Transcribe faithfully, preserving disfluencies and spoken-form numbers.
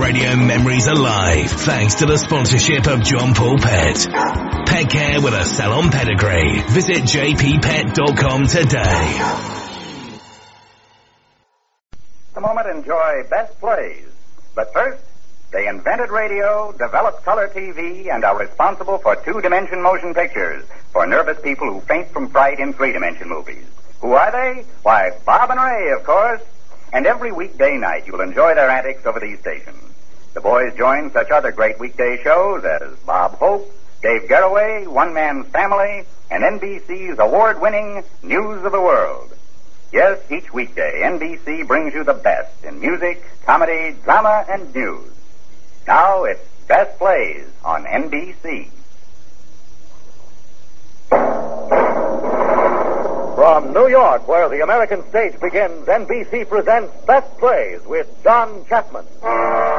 radio memories alive thanks to the sponsorship of John Paul Pet. Pet care with a salon pedigree. Visit j p pet dot com today. The moment, enjoy Best Plays. But first, they invented radio, developed color T V, and are responsible for two-dimension motion pictures for nervous people who faint from fright in three-dimension movies. Who are they? Why, Bob and Ray, of course. And every weekday night you'll enjoy their antics over these stations. The boys join such other great weekday shows as Bob Hope, Dave Garroway, One Man's Family, and N B C's award-winning News of the World. Yes, each weekday, N B C brings you the best in music, comedy, drama, and news. Now it's Best Plays on N B C. From New York, where the American stage begins, N B C presents Best Plays with John Chapman.